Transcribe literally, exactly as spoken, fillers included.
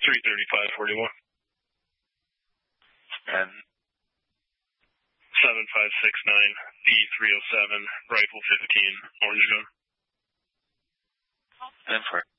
three thirty-five forty-one. And seven five six nine P three oh seven, Rifle fifteen, Orange Gun. ten four.